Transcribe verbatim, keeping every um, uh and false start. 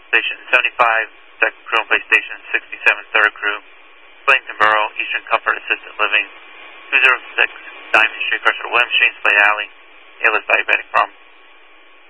Station seventy-five, second crew on base station sixty-seven, third crew. Blankton Borough, Eastern Comfort Assisted Living, two zero six, Diamond Street, Crestwood Williams Street, Slate Alley, Ayla's Diabetic Farm.